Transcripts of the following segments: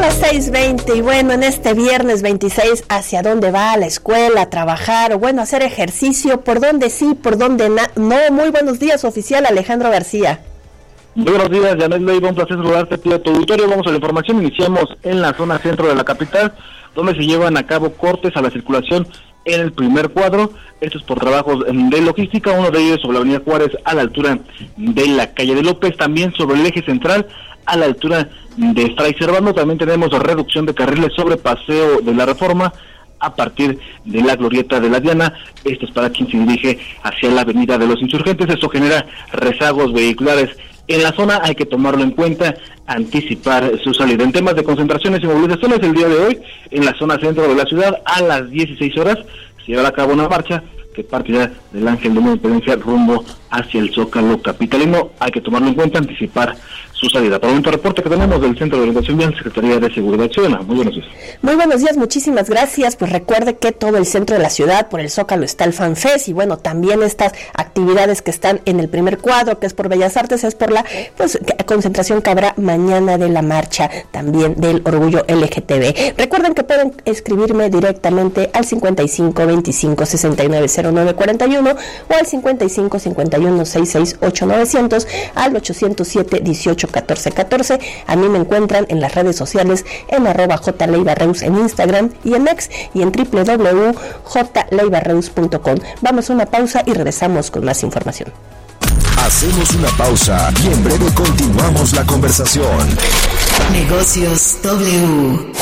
las 6:20 y bueno, en este viernes 26, ¿hacia dónde va? ¿A la escuela, a trabajar o bueno, hacer ejercicio? ¿Por dónde sí, por dónde no? Muy buenos días, oficial Alejandro García. Muy buenos días, Janet Leiva, un placer saludarte a tu auditorio. Vamos a la información, iniciamos en la zona centro de la capital, donde se llevan a cabo cortes a la circulación en el primer cuadro. Esto es por trabajos de logística, uno de ellos sobre la avenida Juárez a la altura de la calle de López, también sobre el eje central a la altura de Fray Servando. También tenemos reducción de carriles sobre Paseo de la Reforma a partir de la glorieta de la Diana. Esto es para quien se dirige hacia la avenida de los Insurgentes. Esto genera rezagos vehiculares en la zona, hay que tomarlo en cuenta, anticipar su salida. En temas de concentraciones y movilizaciones, el día de hoy, en la zona centro de la ciudad, a las 16 horas, se llevará a cabo una marcha que partirá del Ángel de la Independencia rumbo hacia el Zócalo capitalino. Hay que tomarlo en cuenta, anticipar su salida. Por el momento, reporte que tenemos del Centro de Orientación Vial, Secretaría de Seguridad Ciudadana. Muy buenos días. Muy buenos días, muchísimas gracias. Pues recuerde que todo el centro de la ciudad, por el Zócalo, está el FanFest y bueno, también estas actividades que están en el primer cuadro, que es por Bellas Artes, es por la concentración que habrá mañana de la marcha también del Orgullo LGTB. Recuerden que pueden escribirme directamente al 55 25 69 09 41 o al 55 51 66 8900 al 807 18 14 14. A mí me encuentran en las redes sociales en @jleibarreus en Instagram y en X y en www.jleibarreus.com. Vamos a una pausa y regresamos con más información. Hacemos una pausa y en breve continuamos la conversación. Negocios W.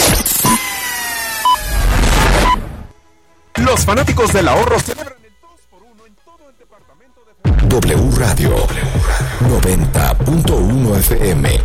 Los fanáticos del ahorro celebran el 2x1 en todo el departamento de W Radio 90.1 FM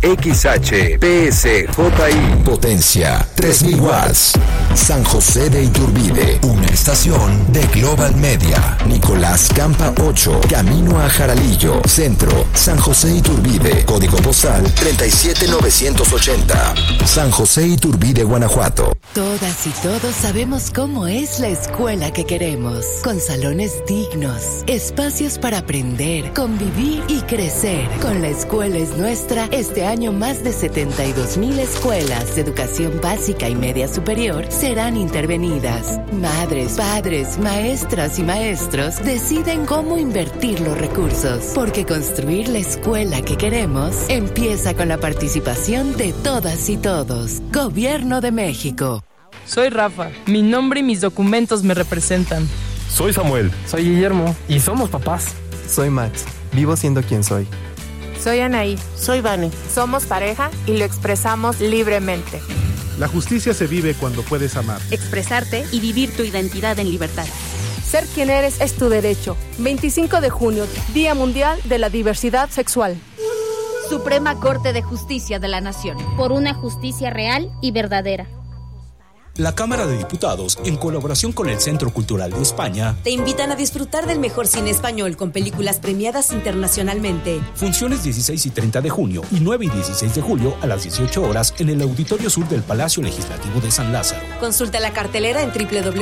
XHPSJI Potencia 3000 watts. San José de Iturbide, una estación de Global Media. Nicolás Campa 8, camino a Jaralillo, Centro, San José Iturbide, código postal 37980. San José Iturbide, Guanajuato. Todas y todos sabemos cómo es la escuela que queremos, con salones dignos, espacios para aprender, convivir y crecer. Con La Escuela es Nuestra, este año más de 72,000 escuelas de educación básica y media superior serán intervenidas. Madres, padres, maestras y maestros deciden cómo invertir los recursos, porque construir la escuela que queremos empieza con la participación de todas y todos. Gobierno de México. Soy Rafa, mi nombre y mis documentos me representan. Soy Samuel. Soy Guillermo. Y somos papás. Soy Max, vivo siendo quien soy. Soy Anaí. Soy Vane. Somos pareja y lo expresamos libremente. La justicia se vive cuando puedes amar, expresarte y vivir tu identidad en libertad. Ser quien eres es tu derecho. 25 de junio, Día Mundial de la Diversidad Sexual. Suprema Corte de Justicia de la Nación. Por una justicia real y verdadera. La Cámara de Diputados, en colaboración con el Centro Cultural de España, te invitan a disfrutar del mejor cine español con películas premiadas internacionalmente. Funciones 16 y 30 de junio y 9 y 16 de julio a las 18 horas en el Auditorio Sur del Palacio Legislativo de San Lázaro. Consulta la cartelera en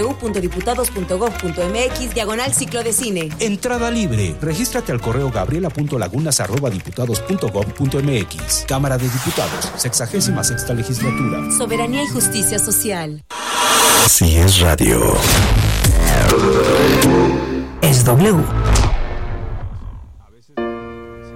www.diputados.gov.mx/ciclo de cine. Entrada libre. Regístrate al correo gabriela.lagunas@diputados.gov.mx. Cámara de Diputados, 66ª legislatura. Soberanía y justicia social. Así es radio. Es W.